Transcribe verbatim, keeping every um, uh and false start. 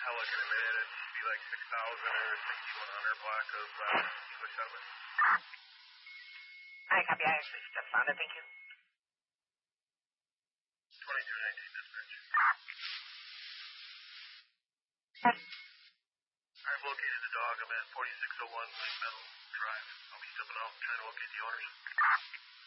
I'll look in a minute. It should be like six thousand or sixty-one hundred block of uh, English settlement. I copy. I actually just found it. Thank you. twenty-two nineteen dispatch. Yes. I've located the dog. I'm at forty-six oh one Lake Meadow Drive. I'll be stepping out trying to locate the owners.